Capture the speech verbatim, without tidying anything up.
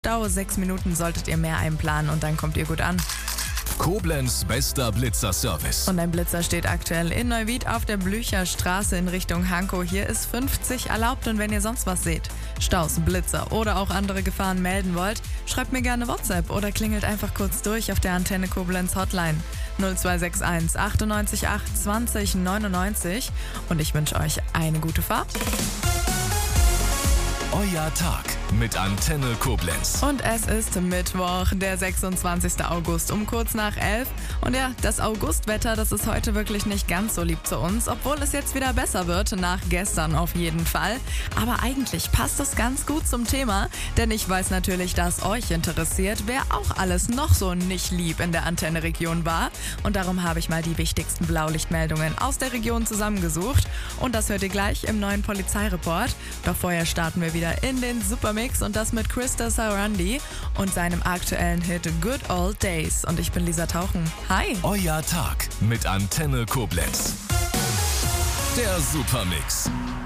Stau. Sechs Minuten solltet ihr mehr einplanen und dann kommt ihr gut an. Koblenz bester Blitzerservice. Und ein Blitzer steht aktuell in Neuwied auf der Blücherstraße in Richtung Hankow. Hier ist fünfzig erlaubt und wenn ihr sonst was seht, Staus, Blitzer oder auch andere Gefahren melden wollt, schreibt mir gerne WhatsApp oder klingelt einfach kurz durch auf der Antenne Koblenz Hotline null zwei sechs eins achtundneunzig acht zwanzig neunundneunzig und ich wünsche euch eine gute Fahrt. Euer Tag mit Antenne Koblenz. Und es ist Mittwoch, der sechsundzwanzigster August um kurz nach elf. Und ja, das Augustwetter, das ist heute wirklich nicht ganz so lieb zu uns, obwohl es jetzt wieder besser wird, nach gestern auf jeden Fall. Aber eigentlich passt es ganz gut zum Thema, denn ich weiß natürlich, dass euch interessiert, wer auch alles noch so nicht lieb in der Antenne-Region war. Und darum habe ich mal die wichtigsten Blaulichtmeldungen aus der Region zusammengesucht. Und das hört ihr gleich im neuen Polizeireport. Doch vorher starten wir wieder in den Supermix und das mit Krista Sarandi und seinem aktuellen Hit Good Old Days. Und ich bin Lisa Tauchen. Hi! Euer Tag mit Antenne Koblenz. Der Supermix.